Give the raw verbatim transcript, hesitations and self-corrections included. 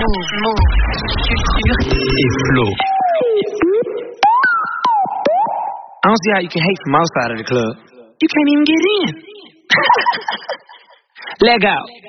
Move, move. Culture et Flo. I don't see how you can hate from outside of the club. You can't even get in. Leg out.